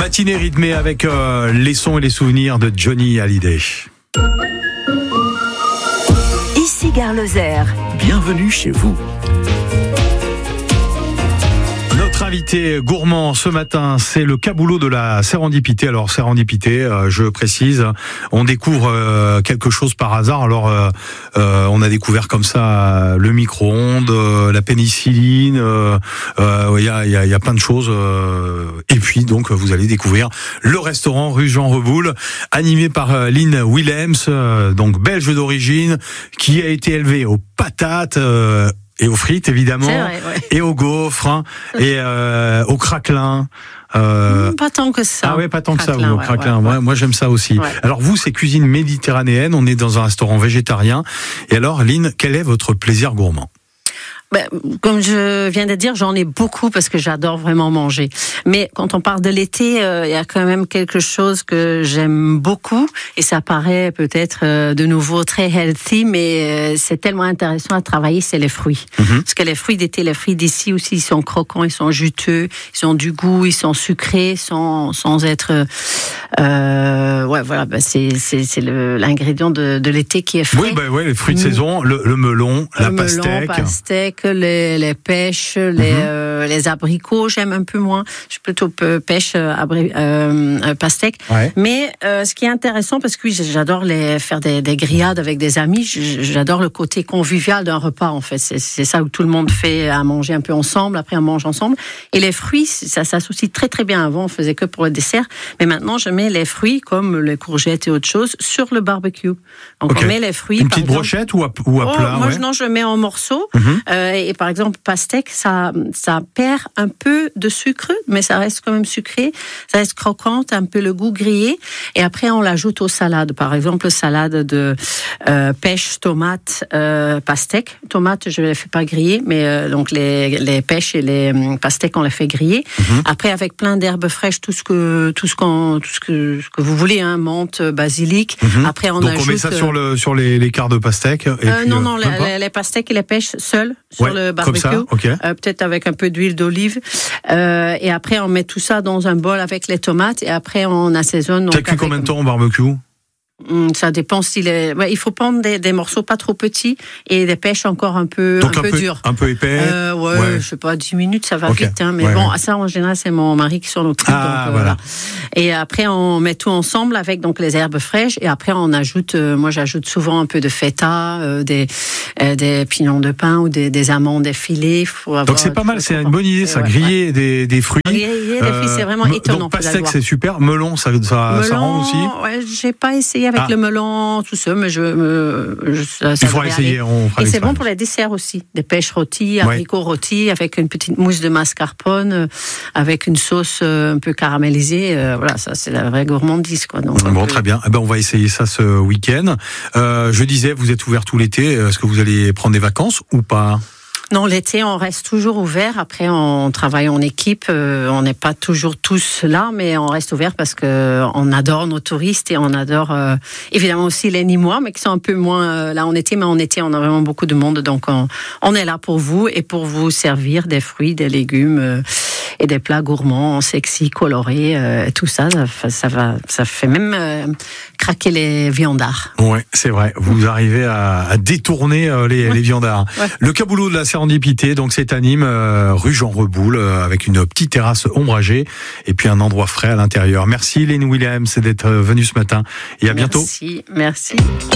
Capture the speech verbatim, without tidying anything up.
Matinée rythmée avec euh, les sons et les souvenirs de Johnny Hallyday. Ici Gare Lozère. Bienvenue chez vous. Notre invité gourmand ce matin, c'est le caboulot de la sérendipité. Alors sérendipité, euh, je précise, on découvre euh, quelque chose par hasard. Alors euh, euh, on a découvert comme ça le micro-ondes, euh, la pénicilline, il euh, euh, y, a, y, a, y a plein de choses. Euh, et puis donc vous allez découvrir le restaurant rue Jean Reboul, animé par euh, Lynn Willems, euh, donc belge d'origine, qui a été élevé aux patates. Euh, Et aux frites, évidemment, vrai, ouais. et aux gaufres, hein, et euh, au craquelin. Euh... Pas tant que ça. Ah ouais, pas tant que ça, Craquelin, vous, au ouais, craquelin. ouais, Ouais, ouais. moi, j'aime ça aussi. Ouais. Alors vous, c'est cuisine méditerranéenne. On est dans un restaurant végétarien. Et alors, Lynn, quel est votre plaisir gourmand ? Ben, comme je viens de dire, j'en ai beaucoup parce que j'adore vraiment manger. Mais quand on parle de l'été, il euh, y a quand même quelque chose que j'aime beaucoup et ça paraît peut-être euh, de nouveau très healthy, mais euh, c'est tellement intéressant à travailler, c'est les fruits. Mm-hmm. Parce que les fruits d'été, les fruits d'ici aussi, ils sont croquants, ils sont juteux, ils ont du goût, ils sont sucrés, sans sans être euh, ouais voilà, ben c'est c'est c'est le, l'ingrédient de de l'été qui est frais. Oui, ben ouais, les fruits de saison, le, le melon, le la melon, pastèque. pastèque. Les, les pêches, les, mm-hmm. euh, les abricots, j'aime un peu moins. Je suis plutôt pêche, abri, euh, pastèque. Ouais. Mais euh, ce qui est intéressant, parce que oui, j'adore les, faire des, des grillades avec des amis, j'adore le côté convivial d'un repas, en fait. C'est, c'est ça où tout le monde fait à manger un peu ensemble, après on mange ensemble. Et les fruits, ça s'associe très très bien. Avant, on faisait que pour le dessert. Mais maintenant, je mets les fruits, comme les courgettes et autre chose, sur le barbecue. Donc okay. on met les fruits. Une petite exemple, brochette ou à, ou à oh, plat Moi, ouais. non, je le mets en morceaux. Mm-hmm. Euh, et par exemple, pastèque, ça, ça perd un peu de sucre, mais ça reste quand même sucré. Ça reste croquante, un peu le goût grillé. Et après, on l'ajoute aux salades. Par exemple, salade de euh, pêche, tomate, euh, pastèque. Tomate, je ne les fais pas griller, mais euh, donc les, les pêches et les pastèques, on les fait griller. Mm-hmm. Après, avec plein d'herbes fraîches, tout ce que, tout ce qu'on, tout ce que, ce que vous voulez, hein, menthe, basilic. Mm-hmm. Après, on donc ajoute. On met ça sur le, sur les, les quarts de pastèque. Et euh, puis, non, euh, non, les, les pastèques et les pêches seules sur ouais, le barbecue. Comme ça, okay. euh, peut-être avec un peu d'huile d'olive. Euh, et après, on met tout ça dans un bol avec les tomates. Et après, on assaisonne. T'as cuit combien de temps au barbecue ? Ça dépend s'il est. Ouais, il faut prendre des, des morceaux pas trop petits et des pêches encore un peu, Donc un un peu peu durs. Un peu épais. Euh, ouais, ouais, je sais pas, dix minutes, ça va okay. vite. Hein, mais ouais, bon, ouais. ça en général, c'est mon mari qui s'en occupe. Ah, donc, euh, voilà. Et après, on met tout ensemble avec donc les herbes fraîches. Et après, on ajoute. Euh, moi, j'ajoute souvent un peu de feta, euh, des euh, des pignons de pain ou des, des amandes effilées. Faut avoir, donc c'est pas mal, c'est une bonne idée, ça. Ouais, griller ouais. des des fruits. Griller des fruits, c'est vraiment euh, étonnant. Donc pastèque, c'est super. Melon, ça ça, melon, ça rend aussi. Ouais, j'ai pas essayé avec ah. le melon, tout ça, mais je Euh, je, ça, ça il faudra essayer. On fera et c'est bon pour les desserts aussi. Des pêches rôties, haricots ouais. rôtis, avec une petite mousse de mascarpone, euh, avec une sauce euh, un peu caramélisée. Euh, voilà, ça c'est la vraie gourmandise, quoi. Donc, bon, peut... très bien. Eh ben, on va essayer ça ce week-end. Euh, je disais, vous êtes ouvert tout l'été. Est-ce que vous allez prendre des vacances ou pas ? Non, l'été, on reste toujours ouvert. Après, on travaille en équipe. Euh, on n'est pas toujours tous là, mais on reste ouvert parce que on adore nos touristes et on adore euh, évidemment aussi les Nîmois, mais qui sont un peu moins euh, là en été. Mais en été, on a vraiment beaucoup de monde, donc on, on est là pour vous et pour vous servir des fruits, des légumes euh, et des plats gourmands, sexy, colorés, euh, tout ça. Ça, ça va, ça fait même euh, craquer les viandards. Ouais, c'est vrai. Vous arrivez à, à détourner euh, les, ouais. les viandards. Ouais. Le caboulot de la sérendipité, donc c'est à Nîmes, euh, rue Jean Reboul, euh, avec une petite terrasse ombragée et puis un endroit frais à l'intérieur. Merci Lynn Willems d'être venue ce matin et à bientôt. Merci, merci.